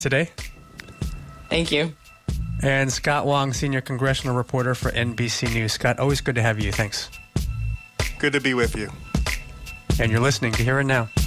today. Thank you. And Scott Wong, senior congressional reporter for NBC News. Scott, always good to have you. Thanks. Good to be with you. And you're listening to Here and Now.